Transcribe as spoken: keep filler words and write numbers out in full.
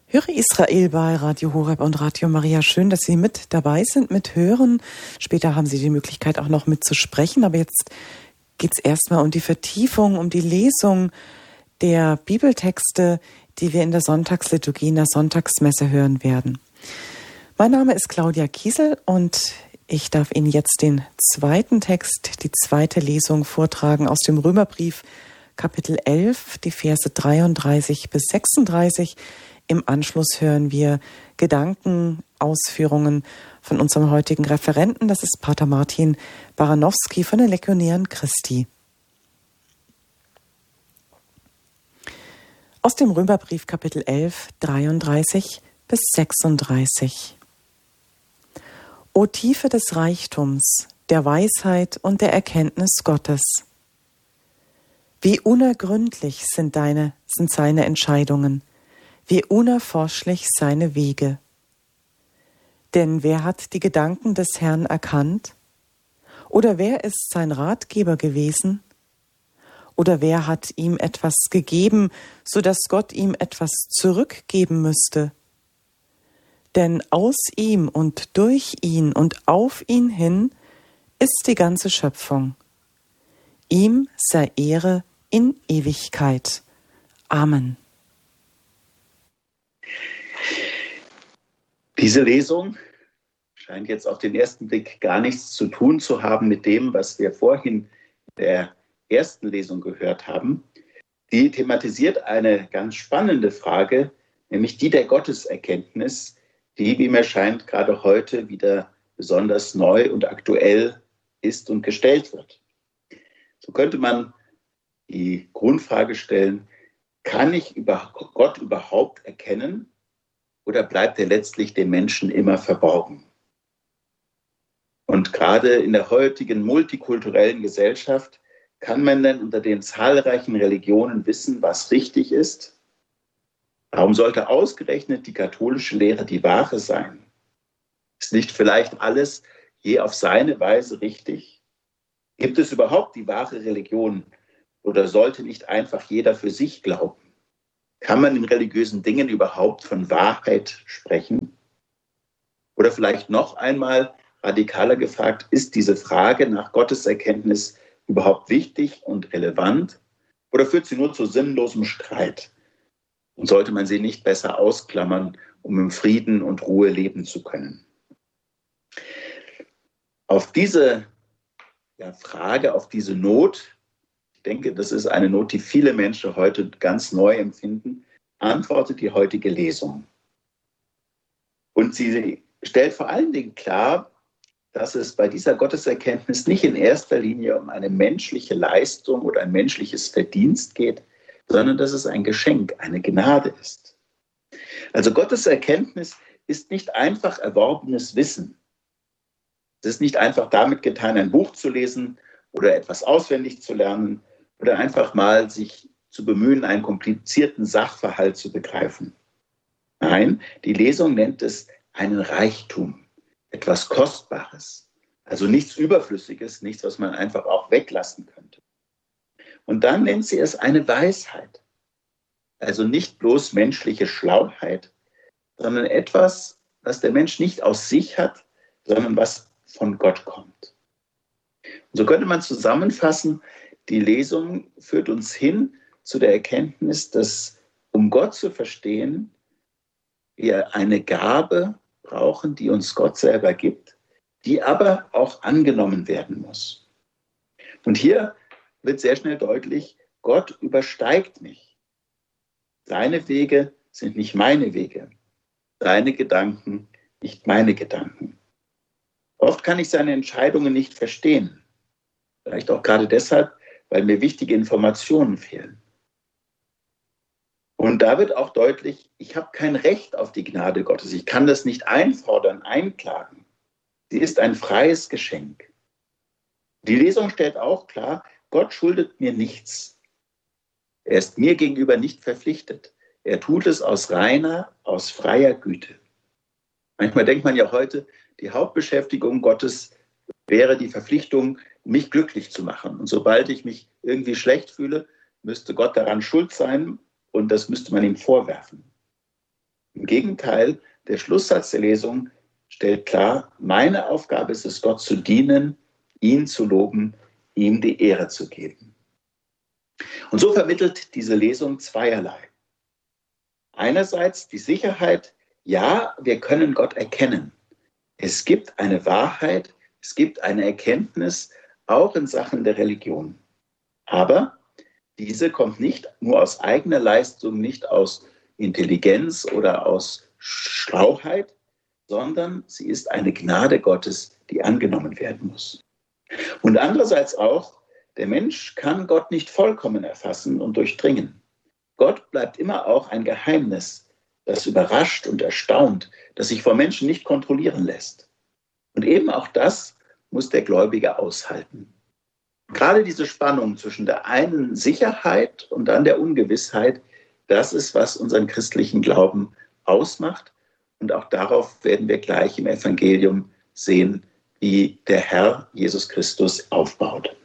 Höre Israel bei Radio Horeb und Radio Maria. Schön, dass Sie mit dabei sind, mit Hören. Später haben Sie die Möglichkeit auch noch mitzusprechen. Aber jetzt geht es erstmal um die Vertiefung, um die Lesung der Bibeltexte, die wir in der Sonntagsliturgie, in der Sonntagsmesse hören werden. Mein Name ist Claudia Kiesel und ich darf Ihnen jetzt den zweiten Text, die zweite Lesung vortragen aus dem Römerbrief, Kapitel elf, die Verse dreiunddreißig bis sechsunddreißig. Im Anschluss hören wir Gedanken, Ausführungen von unserem heutigen Referenten. Das ist Pater Martin Baranowski von den Legionären Christi. Aus dem Römerbrief Kapitel elf, dreiunddreißig bis sechsunddreißig. O Tiefe des Reichtums, der Weisheit und der Erkenntnis Gottes! Wie unergründlich sind deine, sind seine Entscheidungen, wie unerforschlich seine Wege. Denn wer hat die Gedanken des Herrn erkannt? Oder wer ist sein Ratgeber gewesen? Oder wer hat ihm etwas gegeben, so dass Gott ihm etwas zurückgeben müsste? Denn aus ihm und durch ihn und auf ihn hin ist die ganze Schöpfung. Ihm sei Ehre in Ewigkeit. Amen. Diese Lesung scheint jetzt auf den ersten Blick gar nichts zu tun zu haben mit dem, was wir vorhin in der ersten Lesung gehört haben. Die thematisiert eine ganz spannende Frage, nämlich die der Gotteserkenntnis, die, wie mir scheint, gerade heute wieder besonders neu und aktuell ist und gestellt wird. So könnte man die Grundfrage stellen: Kann ich Gott überhaupt erkennen? Oder bleibt er letztlich dem Menschen immer verborgen? Und gerade in der heutigen multikulturellen Gesellschaft kann man denn unter den zahlreichen Religionen wissen, was richtig ist? Warum sollte ausgerechnet die katholische Lehre die wahre sein? Ist nicht vielleicht alles je auf seine Weise richtig? Gibt es überhaupt die wahre Religion? Oder sollte nicht einfach jeder für sich glauben? Kann man in religiösen Dingen überhaupt von Wahrheit sprechen? Oder vielleicht noch einmal radikaler gefragt, ist diese Frage nach Gotteserkenntnis überhaupt wichtig und relevant? Oder führt sie nur zu sinnlosem Streit? Und sollte man sie nicht besser ausklammern, um im Frieden und Ruhe leben zu können? Auf diese ja, Frage, auf diese Not, ich denke, das ist eine Not, die viele Menschen heute ganz neu empfinden, antwortet die heutige Lesung. Und sie stellt vor allen Dingen klar, dass es bei dieser Gotteserkenntnis nicht in erster Linie um eine menschliche Leistung oder ein menschliches Verdienst geht, sondern dass es ein Geschenk, eine Gnade ist. Also Gotteserkenntnis ist nicht einfach erworbenes Wissen. Es ist nicht einfach damit getan, ein Buch zu lesen oder etwas auswendig zu lernen oder einfach mal sich zu bemühen, einen komplizierten Sachverhalt zu begreifen. Nein, die Lesung nennt es einen Reichtum, etwas Kostbares, also nichts Überflüssiges, nichts, was man einfach auch weglassen könnte. Und dann nennt sie es eine Weisheit, also nicht bloß menschliche Schlauheit, sondern etwas, was der Mensch nicht aus sich hat, sondern was von Gott kommt. Und so könnte man zusammenfassen, die Lesung führt uns hin zu der Erkenntnis, dass, um Gott zu verstehen, wir eine Gabe brauchen, die uns Gott selber gibt, die aber auch angenommen werden muss. Und hier wird sehr schnell deutlich, Gott übersteigt mich. Seine Wege sind nicht meine Wege, seine Gedanken nicht meine Gedanken. Oft kann ich seine Entscheidungen nicht verstehen, vielleicht auch gerade deshalb, weil mir wichtige Informationen fehlen. Und da wird auch deutlich, ich habe kein Recht auf die Gnade Gottes. Ich kann das nicht einfordern, einklagen. Sie ist ein freies Geschenk. Die Lesung stellt auch klar, Gott schuldet mir nichts. Er ist mir gegenüber nicht verpflichtet. Er tut es aus reiner, aus freier Güte. Manchmal denkt man ja heute, die Hauptbeschäftigung Gottes wäre die Verpflichtung, mich glücklich zu machen. Und sobald ich mich irgendwie schlecht fühle, müsste Gott daran schuld sein und das müsste man ihm vorwerfen. Im Gegenteil, der Schlusssatz der Lesung stellt klar, meine Aufgabe ist es, Gott zu dienen, ihn zu loben, ihm die Ehre zu geben. Und so vermittelt diese Lesung zweierlei. Einerseits die Sicherheit, ja, wir können Gott erkennen. Es gibt eine Wahrheit, es gibt eine Erkenntnis, auch in Sachen der Religion. Aber diese kommt nicht nur aus eigener Leistung, nicht aus Intelligenz oder aus Schlauheit, sondern sie ist eine Gnade Gottes, die angenommen werden muss. Und andererseits auch, der Mensch kann Gott nicht vollkommen erfassen und durchdringen. Gott bleibt immer auch ein Geheimnis, das überrascht und erstaunt, das sich vor Menschen nicht kontrollieren lässt. Und eben auch das muss der Gläubige aushalten. Gerade diese Spannung zwischen der einen Sicherheit und dann der Ungewissheit, das ist, was unseren christlichen Glauben ausmacht. Und auch darauf werden wir gleich im Evangelium sehen, wie der Herr Jesus Christus aufbaut.